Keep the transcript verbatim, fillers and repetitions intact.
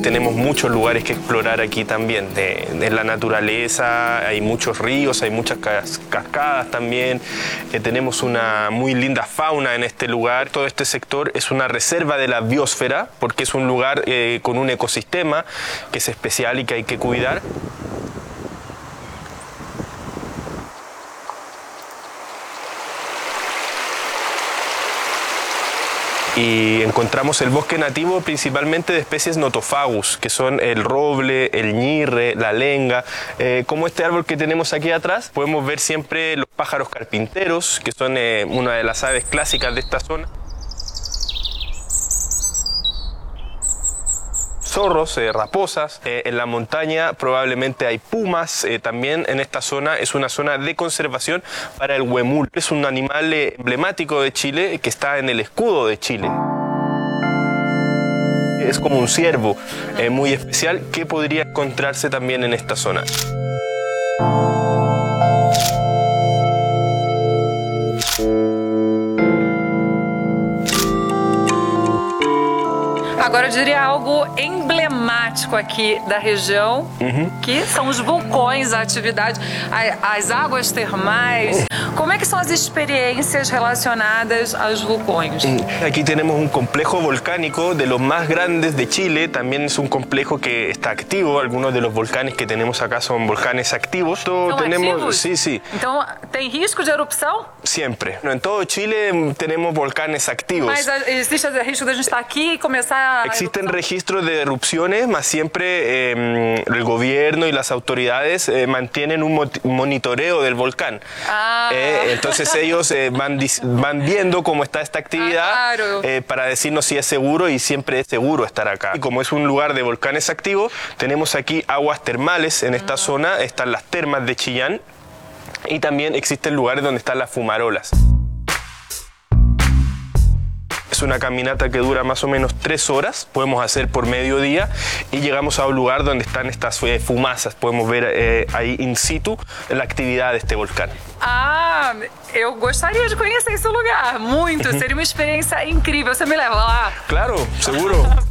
tenemos muchos lugares que explorar aquí también. De, de la naturaleza, hay muchos ríos, hay muchas cas cascadas también. Eh, tenemos una muy linda fauna en este lugar. Todo este sector es una reserva de la biosfera porque es un lugar eh, con un ecosistema que es especial y que hay que cuidar. Y encontramos el bosque nativo principalmente de especies notofagus, que son el roble, el ñirre, la lenga. Eh, como este árbol que tenemos aquí atrás, podemos ver siempre los pájaros carpinteros, que son eh, una de las aves clásicas de esta zona. Zorros, eh, raposas. Eh, en la montaña probablemente hay pumas. Eh, también en esta zona es una zona de conservación para el huemul. Es un animal eh, emblemático de Chile que está en el escudo de Chile. Es como un ciervo eh, muy especial que podría encontrarse también en esta zona. Agora eu diria algo emblemático aqui da região, uhum. que são os vulcões, a atividade, as águas termais. Como é que são as experiências relacionadas aos vulcões? Aquí tenemos un complejo volcánico de los más grandes de Chile. También es un complejo que está activo. Algunos de los volcanes que tenemos acá son volcanes activos. ¿Son tenemos, activos? Sí, sí. Então, tem risco de erupção? Siempre. En todo Chile tenemos volcanes activos. Mas existe o risco de a gente estar aqui e começar a Existen registros de erupciones, más siempre eh, el gobierno y las autoridades eh, mantienen un monitoreo del volcán. Ah. Eh, entonces ellos eh, van, van viendo cómo está esta actividad ah, claro. eh, para decirnos si es seguro, y siempre es seguro estar acá. Y como es un lugar de volcanes activos, tenemos aquí aguas termales en esta uh-huh. zona, están las termas de Chillán y también existen lugares donde están las fumarolas. Es una caminata que dura más o menos tres horas, podemos hacer por mediodía y llegamos a un lugar donde están estas eh, fumazas, podemos ver eh, ahí in situ la actividad de este volcán. Ah, eu gostaria de conhecer esse lugar, muito, seria uma experiência incrível, você me leva lá? Claro, seguro.